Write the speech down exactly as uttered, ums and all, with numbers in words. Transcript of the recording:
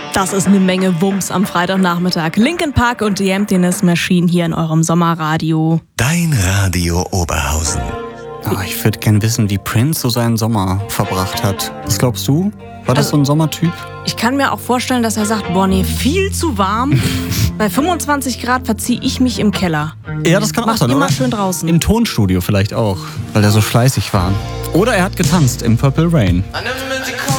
Das ist eine Menge Wumms am Freitagnachmittag. Linkin Park und The Emptiness Machine hier in eurem Sommerradio. Dein Radio Oberhausen. Oh, ich würde gerne wissen, wie Prince so seinen Sommer verbracht hat. Was glaubst du? War das Also, so ein Sommertyp? Ich kann mir auch vorstellen, dass er sagt, boah, nee, viel zu warm. Bei fünfundzwanzig Grad verziehe ich mich im Keller. Ja, das kann auch Macht sein, immer oder? schön draußen. Im Tonstudio vielleicht auch, weil er so fleißig war. Oder er hat getanzt im Purple Rain.